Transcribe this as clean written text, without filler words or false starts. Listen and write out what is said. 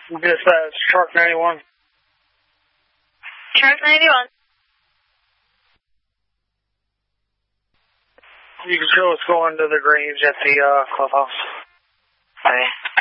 Dispatch, Truck 91. Truck 91. You can show us going to the Grange at the clubhouse. Okay.